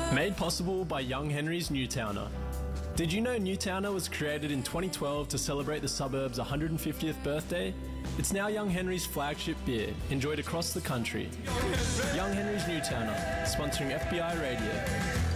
Made possible by Young Henry's Newtowner. Did you know Newtowner was created in 2012 to celebrate the suburb's 150th birthday? It's now Young Henry's flagship beer, enjoyed across the country. Young Henry's Newtowner, sponsoring FBI Radio.